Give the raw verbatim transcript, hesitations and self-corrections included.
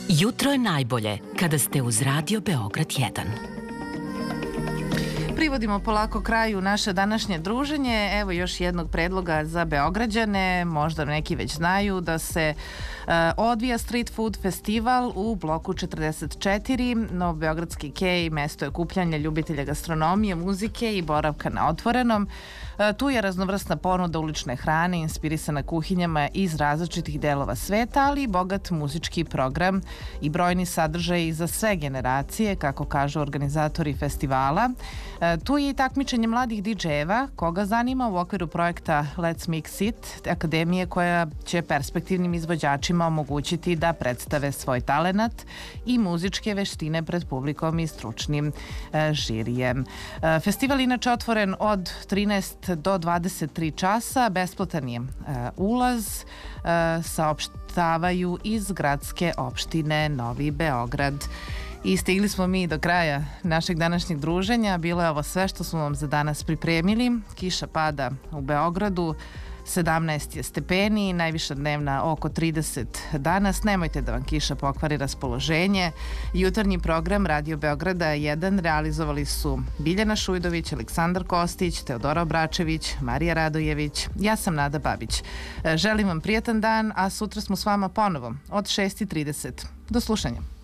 Jutro je najbolje kada ste uz Radio Beograd jedan. Privodimo polako kraju naše današnje druženje. Evo još jednog predloga za Beograđane. Možda neki već znaju da se uh, odvija Street Food Festival u bloku četrdeset četiri. Novobeogradski kej mesto je okupljanja ljubitelja gastronomije, muzike i boravka na otvorenom. Uh, tu je raznovrsna ponuda ulične hrane inspirisana kuhinjama iz različitih delova sveta, ali i bogat muzički program i brojni sadržaji za sve generacije, kako kažu organizatori festivala. Tu je i takmičenje mladih didžejeva, koga zanima u okviru projekta Let's Mix It, akademije koja će perspektivnim izvođačima omogućiti da predstave svoj talenat i muzičke veštine pred publikom i stručnim e, žirijem. E, festival je inače otvoren od trinaest do dvadeset tri časa, besplatan je e, ulaz, e, saopštavaju iz gradske opštine Novi Beograd. I stigli smo mi do kraja našeg današnjeg druženja. Bilo je ovo sve što smo vam za danas pripremili. Kiša pada u Beogradu, sedamnaest je stepeni, najviša dnevna oko trideset danas. Nemojte da vam kiša pokvari raspoloženje. Jutarnji program Radio Beograda jedan realizovali su Biljana Šujdović, Aleksandar Kostić, Teodora Obračević, Marija Radojević. Ja sam Nada Babić. Želim vam prijatan dan, a sutra smo s vama ponovo od šest i trideset. Do slušanja.